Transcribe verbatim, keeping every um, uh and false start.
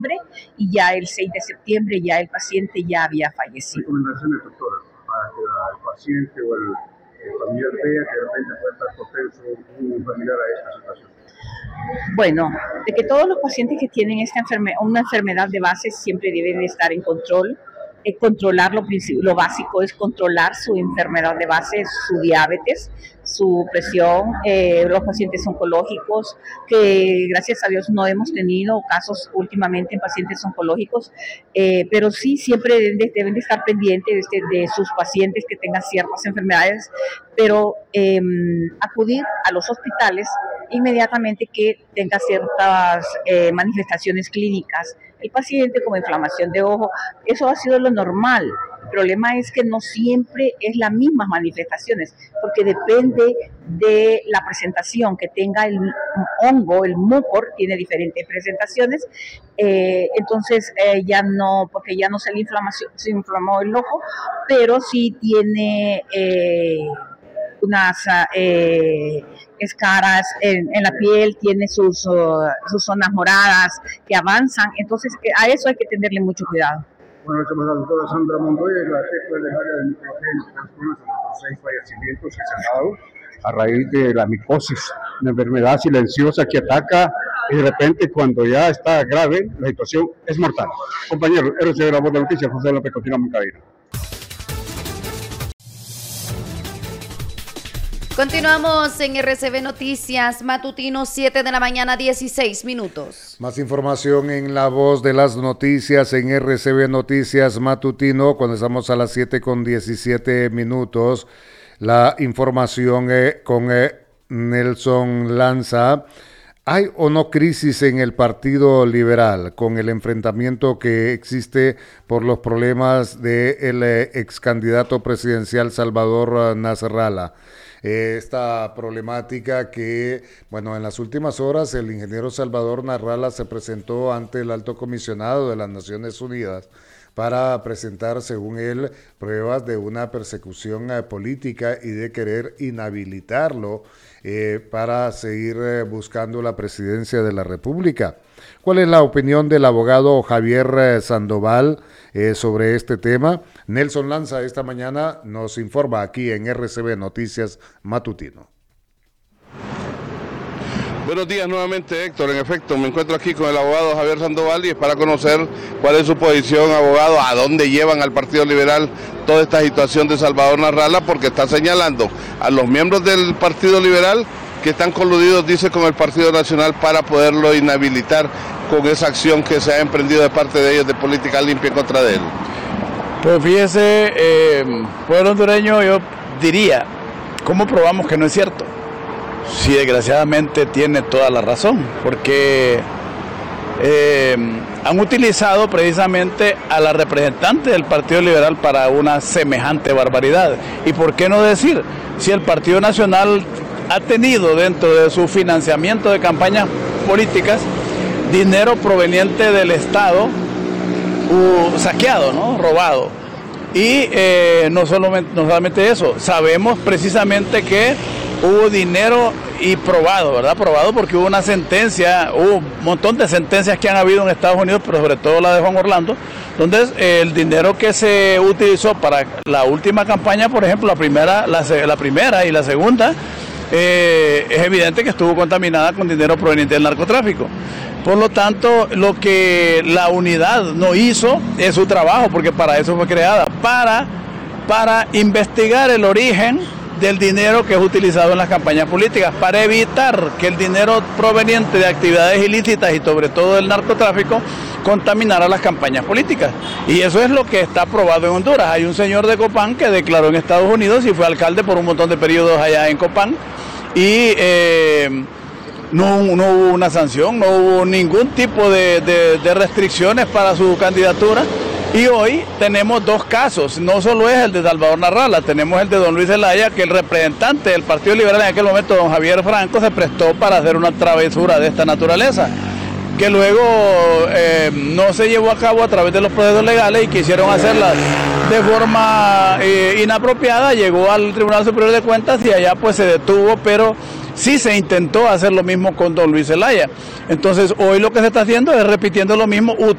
y ya el seis de septiembre ya el paciente ya había fallecido. Recomendaciones, doctora, para que el paciente o el, el familiar vea que de repente puede estar propenso un familiar a esta situación. Bueno, de que todos los pacientes que tienen esta enferme- una enfermedad de base siempre deben de estar en control. Eh, controlar lo, lo básico es controlar su enfermedad de base, su diabetes, su presión, eh, los pacientes oncológicos, que gracias a Dios no hemos tenido casos últimamente en pacientes oncológicos, eh, pero sí siempre deben de, deben de estar pendientes de, de sus pacientes que tengan ciertas enfermedades, pero eh, acudir a los hospitales inmediatamente que tenga ciertas eh, manifestaciones clínicas. El paciente como inflamación de ojo, eso ha sido lo normal. El problema es que no siempre es las mismas manifestaciones, porque depende de la presentación que tenga el hongo, el mucor, tiene diferentes presentaciones, eh, entonces eh, ya no, porque ya no se le inflamación, se inflamó el ojo, pero sí tiene eh, unas eh, escaras en, en la piel, tiene sus, uh, sus zonas moradas que avanzan, entonces a eso hay que tenerle mucho cuidado. Bueno, estamos a la doctora Sandra Montoya, la jefa del área de microgenes, los seis fallecimientos que se han dado a raíz de la micosis, una enfermedad silenciosa que ataca y de repente cuando ya está grave, la situación es mortal. Compañero, R C B La Voz de Noticias, José López, continuamos en cabina. Continuamos en R C B Noticias Matutino, siete de la mañana, dieciséis minutos. Más información en La Voz de las Noticias en R C B Noticias Matutino, cuando estamos a las siete con diecisiete minutos. La información eh, con eh, Nelson Lanza. ¿Hay o no crisis en el Partido Liberal con el enfrentamiento que existe por los problemas del eh, ex candidato presidencial Salvador Nasralla? Esta problemática que, bueno, en las últimas horas el ingeniero Salvador Nasralla se presentó ante el alto comisionado de las Naciones Unidas para presentar, según él, pruebas de una persecución eh, política y de querer inhabilitarlo eh, para seguir eh, buscando la presidencia de la República. ¿Cuál es la opinión del abogado Javier eh, Sandoval eh, sobre este tema? Nelson Lanza esta mañana nos informa aquí en R C B Noticias Matutino. Buenos días nuevamente, Héctor. En efecto, me encuentro aquí con el abogado Javier Sandoval y es para conocer cuál es su posición, abogado, a dónde llevan al Partido Liberal toda esta situación de Salvador Nasralla, porque está señalando a los miembros del Partido Liberal que están coludidos, dice, con el Partido Nacional para poderlo inhabilitar con esa acción que se ha emprendido de parte de ellos de política limpia en contra de él. Pues fíjese, eh, pueblo hondureño, yo diría, ¿cómo probamos que no es cierto? Sí, desgraciadamente tiene toda la razón, porque eh, han utilizado precisamente a la representante del Partido Liberal para una semejante barbaridad. ¿Y por qué no decir? Si el Partido Nacional ha tenido dentro de su financiamiento de campañas políticas dinero proveniente del Estado uh, saqueado, ¿no? Robado. Y eh, no, solamente, no solamente eso, sabemos precisamente que hubo dinero y probado, ¿verdad? Probado porque hubo una sentencia, hubo un montón de sentencias que han habido en Estados Unidos, pero sobre todo la de Juan Orlando, donde eh, el dinero que se utilizó para la última campaña, por ejemplo, la primera, la, la primera y la segunda, eh, es evidente que estuvo contaminada con dinero proveniente del narcotráfico. Por lo tanto, lo que la unidad no hizo es su trabajo, porque para eso fue creada, para, para investigar el origen del dinero que es utilizado en las campañas políticas, para evitar que el dinero proveniente de actividades ilícitas y sobre todo del narcotráfico contaminara las campañas políticas. Y eso es lo que está probado en Honduras. Hay un señor de Copán que declaró en Estados Unidos y fue alcalde por un montón de periodos allá en Copán y eh, no, no hubo una sanción, no hubo ningún tipo de, de, de restricciones para su candidatura. Y hoy tenemos dos casos, no solo es el de Salvador Nasralla, tenemos el de don Luis Zelaya, que el representante del Partido Liberal en aquel momento, don Javier Franco, se prestó para hacer una travesura de esta naturaleza, que luego eh, no se llevó a cabo a través de los procesos legales y quisieron hacerla de forma eh, inapropiada, llegó al Tribunal Superior de Cuentas y allá pues se detuvo, pero sí se intentó hacer lo mismo con don Luis Zelaya. Entonces hoy lo que se está haciendo es repitiendo lo mismo,